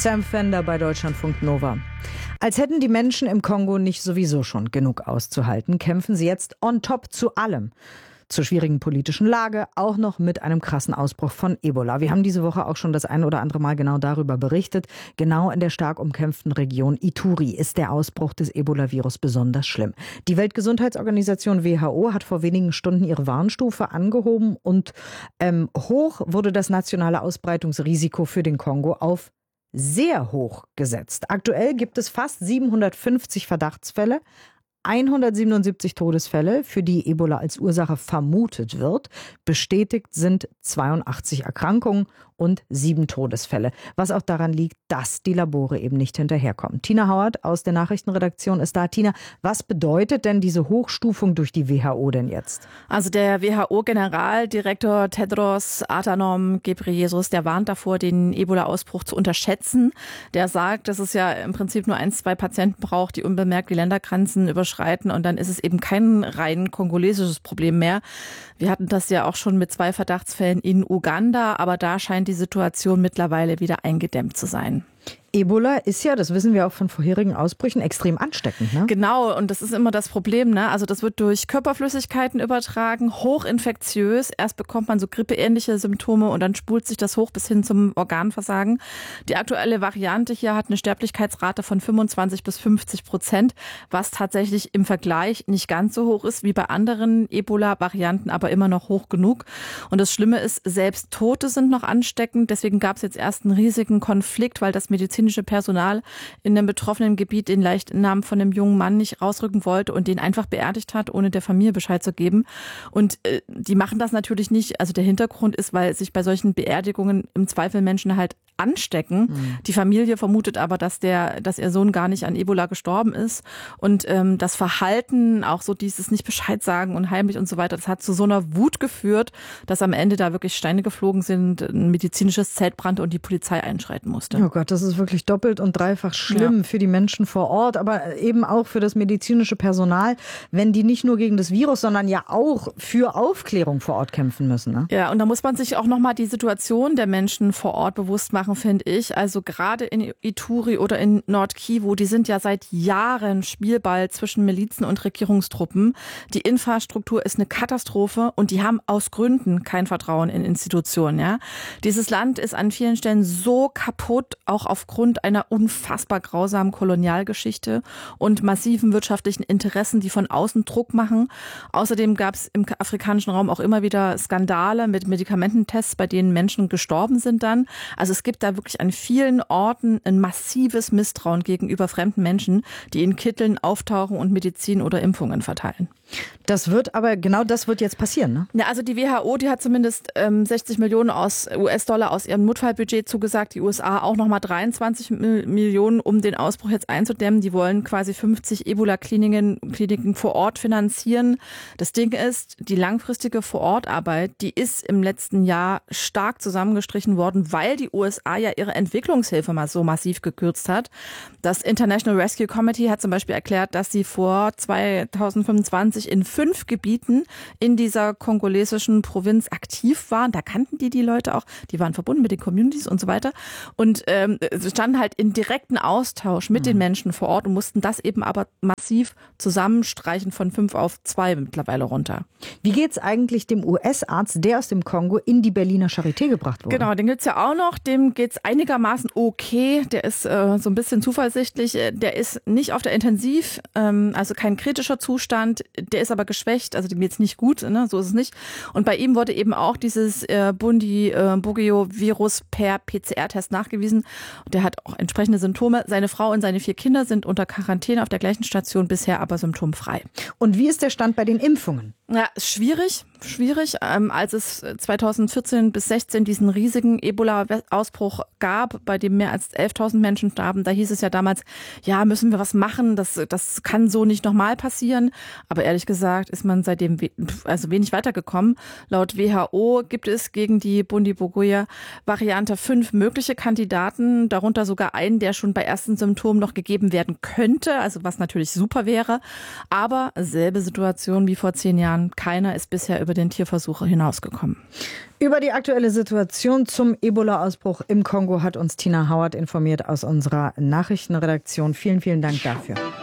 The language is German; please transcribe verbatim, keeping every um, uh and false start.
Sam Fender bei Deutschlandfunk Nova. Als hätten die Menschen im Kongo nicht sowieso schon genug auszuhalten, kämpfen sie jetzt on top zu allem. Zur schwierigen politischen Lage, auch noch mit einem krassen Ausbruch von Ebola. Wir haben diese Woche auch schon das ein oder andere Mal genau darüber berichtet. Genau in der stark umkämpften Region Ituri ist der Ausbruch des Ebola-Virus besonders schlimm. Die Weltgesundheitsorganisation W H O hat vor wenigen Stunden ihre Warnstufe angehoben und ähm, hoch wurde das nationale Ausbreitungsrisiko für den Kongo auf sehr hoch gesetzt. Aktuell gibt es fast siebenhundertfünfzig Verdachtsfälle, hundertsiebenundsiebzig Todesfälle, für die Ebola als Ursache vermutet wird. Bestätigt sind zweiundachtzig Erkrankungen und sieben Todesfälle. Was auch daran liegt, dass die Labore eben nicht hinterherkommen. Tina Hauert aus der Nachrichtenredaktion ist da. Tina, was bedeutet denn diese Hochstufung durch die W H O denn jetzt? Also der W H O-Generaldirektor Tedros Adhanom Ghebreyesus, der warnt davor, den Ebola-Ausbruch zu unterschätzen. Der sagt, dass es ja im Prinzip nur ein, zwei Patienten braucht, die unbemerkt die Ländergrenzen überschreiten, und dann ist es eben kein rein kongolesisches Problem mehr. Wir hatten das ja auch schon mit zwei Verdachtsfällen in Uganda, aber da scheint die Situation mittlerweile wieder eingedämmt zu sein. Ebola ist ja, das wissen wir auch von vorherigen Ausbrüchen, extrem ansteckend, ne? Genau, und das ist immer das Problem, ne? Also das wird durch Körperflüssigkeiten übertragen, hochinfektiös. Erst bekommt man so grippeähnliche Symptome und dann spult sich das hoch bis hin zum Organversagen. Die aktuelle Variante hier hat eine Sterblichkeitsrate von fünfundzwanzig bis fünfzig Prozent, was tatsächlich im Vergleich nicht ganz so hoch ist wie bei anderen Ebola-Varianten, aber immer noch hoch genug. Und das Schlimme ist, selbst Tote sind noch ansteckend. Deswegen gab es jetzt erst einen riesigen Konflikt, weil das medizinische Personal in dem betroffenen Gebiet den Leichnam von dem jungen Mann nicht rausrücken wollte und den einfach beerdigt hat, ohne der Familie Bescheid zu geben. Und äh, die machen das natürlich nicht. Also der Hintergrund ist, weil sich bei solchen Beerdigungen im Zweifel Menschen halt anstecken. Mhm. Die Familie vermutet aber, dass der, dass ihr Sohn gar nicht an Ebola gestorben ist. Und ähm, das Verhalten, auch so dieses nicht Bescheid sagen und heimlich und so weiter, das hat zu so einer Wut geführt, dass am Ende da wirklich Steine geflogen sind, ein medizinisches Zelt brannte und die Polizei einschreiten musste. Oh Gott, das ist wirklich doppelt und dreifach schlimm, ja, für die Menschen vor Ort, aber eben auch für das medizinische Personal, wenn die nicht nur gegen das Virus, sondern ja auch für Aufklärung vor Ort kämpfen müssen. Ne? Ja, und da muss man sich auch nochmal die Situation der Menschen vor Ort bewusst machen, finde ich. Also gerade in Ituri oder in Nord-Kivu, die sind ja seit Jahren Spielball zwischen Milizen und Regierungstruppen. Die Infrastruktur ist eine Katastrophe und die haben aus Gründen kein Vertrauen in Institutionen. Ja? Dieses Land ist an vielen Stellen so kaputt, auch aufgrund einer unfassbar grausamen Kolonialgeschichte und massiven wirtschaftlichen Interessen, die von außen Druck machen. Außerdem gab es im afrikanischen Raum auch immer wieder Skandale mit Medikamententests, bei denen Menschen gestorben sind dann. Also es gibt da wirklich an vielen Orten ein massives Misstrauen gegenüber fremden Menschen, die in Kitteln auftauchen und Medizin oder Impfungen verteilen. Das wird aber, genau das wird jetzt passieren, ne? Ja, also die W H O, die hat zumindest ähm, sechzig Millionen aus U S-Dollar aus ihrem Notfallbudget zugesagt. Die U S A auch nochmal dreiundzwanzig Millionen, um den Ausbruch jetzt einzudämmen. Die wollen quasi fünfzig Ebola-Kliniken Kliniken vor Ort finanzieren. Das Ding ist, die langfristige Vorortarbeit, die ist im letzten Jahr stark zusammengestrichen worden, weil die U S A ja ihre Entwicklungshilfe mal so massiv gekürzt hat. Das International Rescue Committee hat zum Beispiel erklärt, dass sie vor zweitausendfünfundzwanzig in fünf Gebieten in dieser kongolesischen Provinz aktiv waren. Da kannten die die Leute auch. Die waren verbunden mit den Communities und so weiter. Und ähm, sie standen halt in direkten Austausch mit mhm. den Menschen vor Ort und mussten das eben aber massiv zusammenstreichen, von fünf auf zwei mittlerweile runter. Wie geht's eigentlich dem U S-Arzt, der aus dem Kongo in die Berliner Charité gebracht wurde? Genau, den gibt's ja auch noch. Dem geht's einigermaßen okay. Der ist äh, so ein bisschen zuversichtlich. Der ist nicht auf der Intensiv, ähm, also kein kritischer Zustand. Der ist aber geschwächt, also dem geht's nicht gut, ne? So ist es nicht. Und bei ihm wurde eben auch dieses äh, Bundi-Bugyo-Virus per P C R-Test nachgewiesen. Der hat auch entsprechende Symptome. Seine Frau und seine vier Kinder sind unter Quarantäne auf der gleichen Station, bisher aber symptomfrei. Und wie ist der Stand bei den Impfungen? Ja, schwierig, schwierig. Ähm, als es zweitausendvierzehn bis sechzehn diesen riesigen Ebola-Ausbruch gab, bei dem mehr als elftausend Menschen starben, da hieß es ja damals, ja, müssen wir was machen, das, das kann so nicht nochmal passieren. Aber ehrlich gesagt ist man seitdem we- also wenig weitergekommen. Laut W H O gibt es gegen die Bundi-Bugyo-Variante fünf mögliche Kandidaten, darunter sogar einen, der schon bei ersten Symptomen noch gegeben werden könnte, also was natürlich super wäre. Aber selbe Situation wie vor zehn Jahren. Keiner ist bisher über über den Tierversuch hinausgekommen. Über die aktuelle Situation zum Ebola-Ausbruch im Kongo hat uns Tina Hauert informiert aus unserer Nachrichtenredaktion. Vielen, vielen Dank dafür.